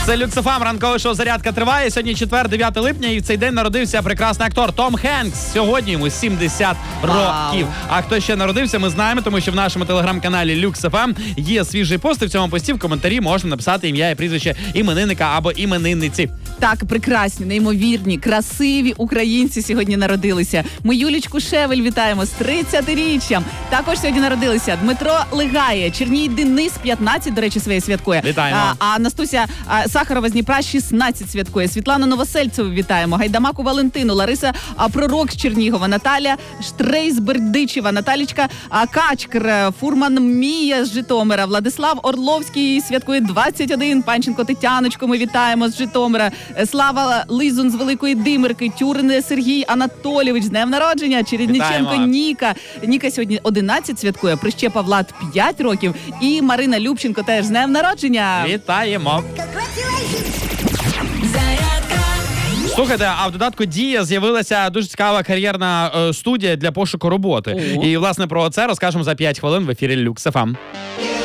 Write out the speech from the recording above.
Це Люкс ФМ, ранкове шоу «Зарядка» триває. Сьогодні четвер, 9 липня, і в цей день народився прекрасний актор Том Хенкс. Сьогодні йому 70 років. А хто ще народився, ми знаємо, тому що в нашому телеграм-каналі Люкс ФМ є свіжий пост, і в цьому пості в коментарі можна написати ім'я і прізвище іменинника або іменинниці. Так, прекрасні, неймовірні, красиві українці сьогодні народилися. Ми Юлічку Шевель вітаємо з 30-річчям. Також сьогодні народилися Дмитро Легає, Черній Денис 15, до речі, своє святкує. Вітаємо. А Настуся Сахарова з Дніпра 16 святкує. Світлану Новосельцеву вітаємо. Гайдамаку Валентину, Лариса Пророк з Чернігова, Наталя Штрей з Бердичева, Наталічка Качкр, Фурман Мія з Житомира, Владислав Орловський святкує 21, Панченко Тетяночку ми вітаємо з Житомира, Слава Лизун з Великої Димирки, Тюрин Сергій Анатолійович з днем народження, Чередниченко Ніка. Ніка сьогодні 11 святкує, Прищепа Влад 5 років і Марина Любченко теж з днем народження. Вітаємо! Слухайте, а в додатку «Дія» з'явилася дуже цікава кар'єрна студія для пошуку роботи. І, власне, про це розкажемо за 5 хвилин в ефірі Люкс ФМ.